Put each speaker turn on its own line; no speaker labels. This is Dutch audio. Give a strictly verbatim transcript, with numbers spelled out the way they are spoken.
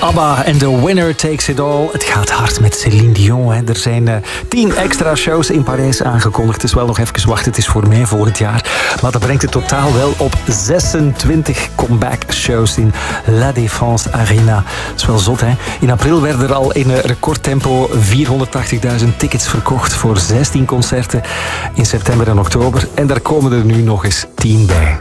ABBA en The Winner Takes It All. Het gaat hard met Céline Dion. Hè. Er zijn uh, tien extra shows in Parijs aangekondigd. Het is wel nog even wachten, het is voor mei volgend jaar. Maar dat brengt het totaal wel op zesentwintig comeback shows in La Défense Arena. Dat is wel zot, hè? In april werden er al in een recordtempo vierhonderdtachtigduizend tickets verkocht voor zestien concerten in september en oktober. En daar komen er nu nog eens tien bij.